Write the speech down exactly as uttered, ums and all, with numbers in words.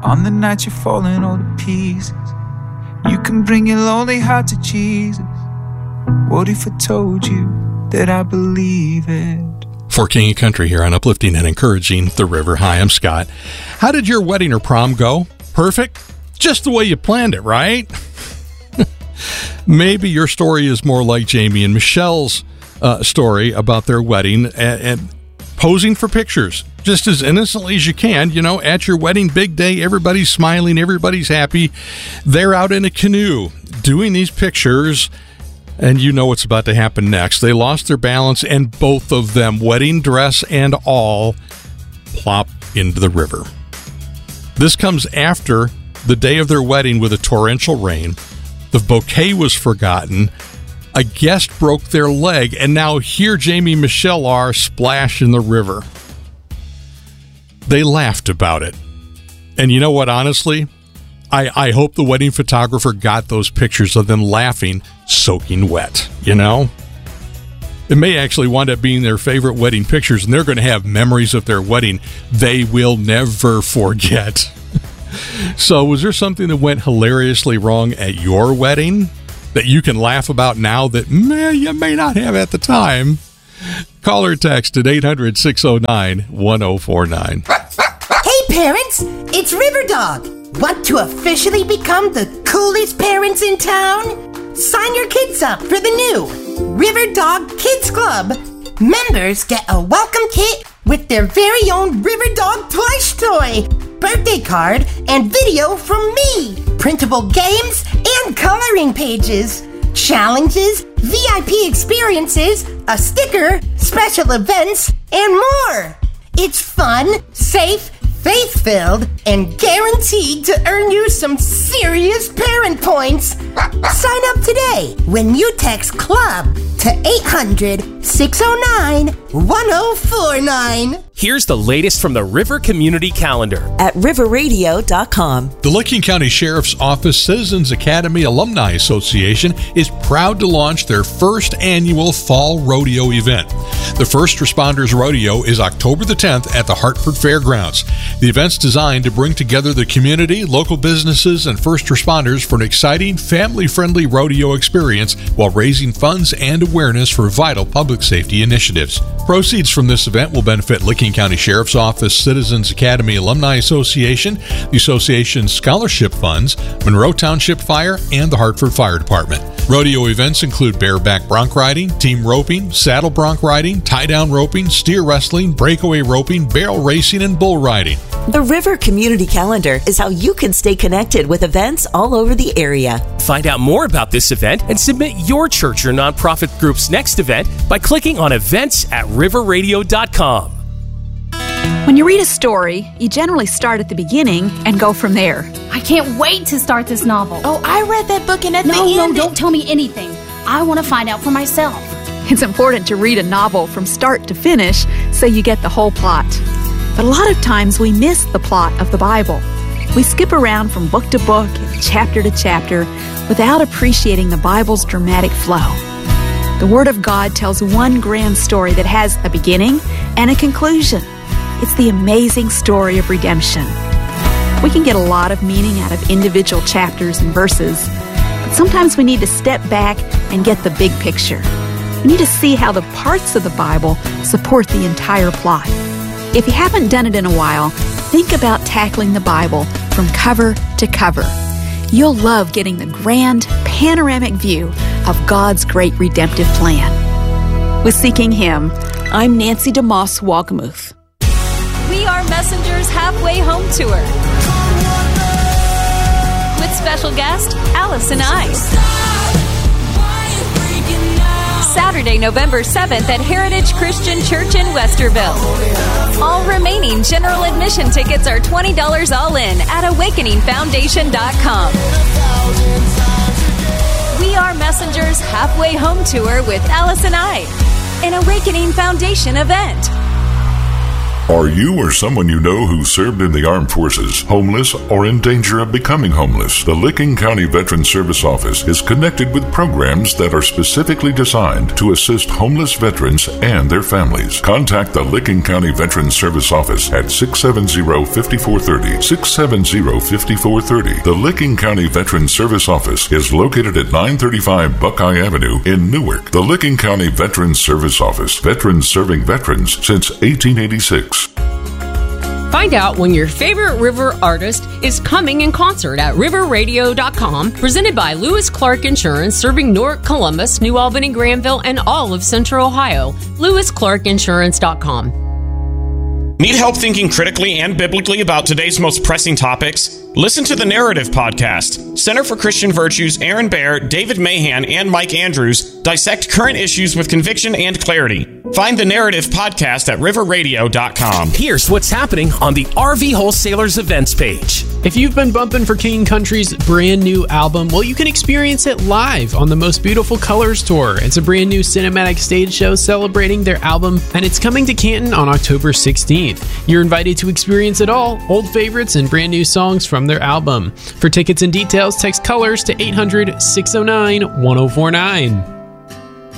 On the night you're falling all to pieces, you can bring your lonely heart to Jesus. What if I told you that I believe it? For King of Country here on Uplifting and Encouraging the River. Hi, I'm Scott. How did your wedding or prom go? Perfect? Just the way you planned it, right? Maybe your story is more like Jamie and Michelle's uh, story about their wedding and, and posing for pictures just as innocently as you can. You know, at your wedding, big day, everybody's smiling, everybody's happy. They're out in a canoe doing these pictures, and you know what's about to happen next. They lost their balance, and both of them, wedding dress and all, plop into the river. This comes after the day of their wedding with a torrential rain. The bouquet was forgotten. A guest broke their leg, and now here Jamie and Michelle are splash in the river. They laughed about it. And you know what, honestly? I, I hope the wedding photographer got those pictures of them laughing, soaking wet, you know? It may actually wind up being their favorite wedding pictures, and they're going to have memories of their wedding they will never forget. So, was there something that went hilariously wrong at your wedding that you can laugh about now that meh, you may not have at the time? Call or text at eight hundred, six oh nine, one oh four nine. Hey parents, it's River Dog. Want to officially become the coolest parents in town? Sign your kids up for the new River Dog Kids Club. Members get a welcome kit with their very own River Dog plush toy, birthday card, and video from me, printable games, and coloring pages, challenges, V I P experiences, a sticker, special events, and more. It's fun, safe, faith-filled, and guaranteed to earn you some serious parent points. Sign up today when you text CLUB to eight hundred, six oh nine, one oh four nine. Here's the latest from the River Community Calendar at river radio dot com. The Licking County Sheriff's Office Citizens Academy Alumni Association is proud to launch their first annual Fall Rodeo event. The First Responders Rodeo is October the tenth at the Hartford Fairgrounds. The event's designed to bring together the community, local businesses, and first responders for an exciting, family-friendly rodeo experience while raising funds and awareness for vital public safety initiatives. Proceeds from this event will benefit Licking County Sheriff's Office Citizens Academy Alumni Association, the Association's scholarship funds, Monroe Township Fire, and the Hartford Fire Department. Rodeo events include bareback bronc riding, team roping, saddle bronc riding, tie-down roping, steer wrestling, breakaway roping, barrel racing, and bull riding. The River Community Calendar is how you can stay connected with events all over the area. Find out more about this event and submit your church or nonprofit group's next event by clicking on events at river radio dot com. When you read a story, you generally start at the beginning and go from there. I can't wait to start this novel. Oh, I read that book and at no, the end... No, no, it... don't tell me anything. I want to find out for myself. It's important to read a novel from start to finish so you get the whole plot. But a lot of times we miss the plot of the Bible. We skip around from book to book and chapter to chapter without appreciating the Bible's dramatic flow. The Word of God tells one grand story that has a beginning and a conclusion. It's the amazing story of redemption. We can get a lot of meaning out of individual chapters and verses, but sometimes we need to step back and get the big picture. We need to see how the parts of the Bible support the entire plot. If you haven't done it in a while, think about tackling the Bible from cover to cover. You'll love getting the grand, panoramic view of God's great redemptive plan. With Seeking Him, I'm Nancy DeMoss Wogmuth. We Are Messengers Halfway Home Tour with special guest Allison Ice. Saturday, November seventh at Heritage Christian Church in Westerville. All remaining general admission tickets are twenty dollars all in at awakening foundation dot com. We Are Messengers Halfway Home Tour with Allison I, an Awakening Foundation event. Are you or someone you know who served in the armed forces homeless or in danger of becoming homeless? The Licking County Veterans Service Office is connected with programs that are specifically designed to assist homeless veterans and their families. Contact the Licking County Veterans Service Office at six seven zero, five four three zero, six seven zero, five four three zero. The Licking County Veterans Service Office is located at nine thirty-five Buckeye Avenue in Newark. The Licking County Veterans Service Office. Veterans serving veterans since eighteen eighty-six. Find out when your favorite river artist is coming in concert at river radio dot com, presented by Lewis Clark Insurance, serving Newark, Columbus, New Albany, Granville, and all of Central Ohio. lewis clark insurance dot com. Need help thinking critically and biblically about today's most pressing topics? Listen to the Narrative Podcast. Center for Christian Virtues, Aaron Baer, David Mahan, and Mike Andrews dissect current issues with conviction and clarity. Find the Narrative Podcast at river radio dot com. Here's what's happening on the R V Wholesalers events page. If you've been bumping for King Country's brand new album, well, you can experience it live on the Most Beautiful Colors Tour. It's a brand new cinematic stage show celebrating their album, and it's coming to Canton on October sixteenth. You're invited to experience it all, old favorites and brand new songs from their album. For tickets and details, text COLORS to eight hundred, six oh nine, one oh four nine.